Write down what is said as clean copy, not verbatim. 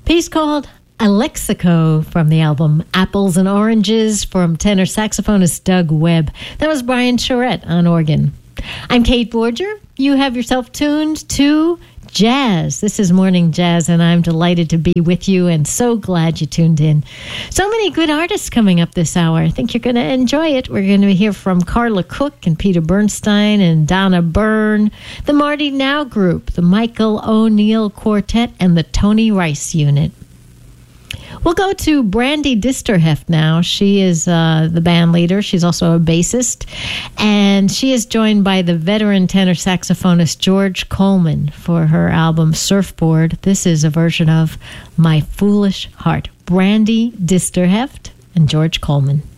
Piece called Alexico from the album Apples and Oranges from tenor saxophonist Doug Webb. That was Brian Charette on organ. I'm Kate Borger. You have yourself tuned to Jazz. This is Morning Jazz, and I'm delighted to be with you and so glad you tuned in. So many good artists coming up this hour. I think you're going to enjoy it. We're going to hear from Carla Cook and Peter Bernstein and Donna Byrne, the Marty Now Group, the Michael O'Neill Quartet, and the Tony Rice Unit. We'll go to Brandy Disterheft now. She is the band leader. She's also a bassist. And she is joined by the veteran tenor saxophonist George Coleman for her album Surfboard. This is a version of My Foolish Heart. Brandy Disterheft and George Coleman.